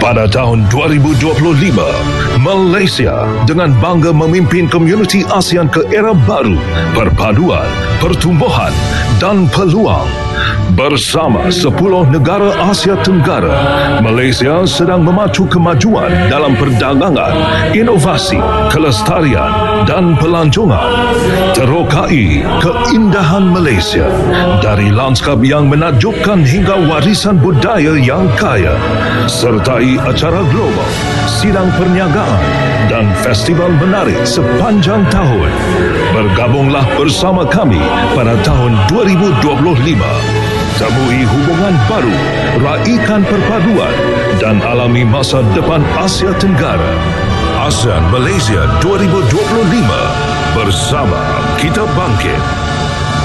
Pada tahun 2025, Malaysia dengan bangga memimpin komuniti ASEAN ke era baru, perpaduan, pertumbuhan dan peluang. Bersama 10 negara Asia Tenggara, Malaysia sedang memacu kemajuan dalam perdagangan, inovasi, kelestarian dan pelancongan. Terokai keindahan Malaysia dari lanskap yang menakjubkan hingga warisan budaya yang kaya, sertai acara global, sidang perniagaan dan festival menarik sepanjang tahun. Bergabunglah bersama kami pada tahun 2025. Temui hubungan baru, raikan perpaduan dan alami masa depan Asia Tenggara. ASEAN Malaysia 2025. Bersama kita bangkit.